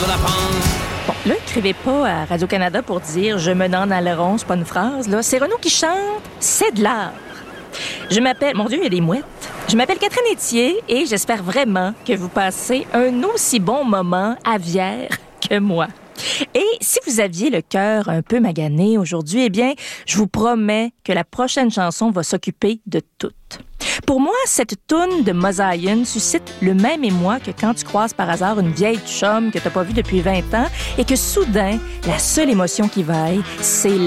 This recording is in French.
Bon, là, écrivez pas à Radio-Canada pour dire « Je me donne dans le rond », c'est pas une phrase, là. C'est Renaud qui chante « C'est de l'art ». Je m'appelle... Mon Dieu, il y a des mouettes. Je m'appelle Catherine Etier et j'espère vraiment que vous passez un aussi bon moment à Vière que moi. Et si vous aviez le cœur un peu magané aujourd'hui, eh bien, je vous promets que la prochaine chanson va s'occuper de tout. Pour moi, cette toune de Mosaïen suscite le même émoi que quand tu croises par hasard une vieille chum que t'as pas vue depuis 20 ans et que soudain, la seule émotion qui vaille, c'est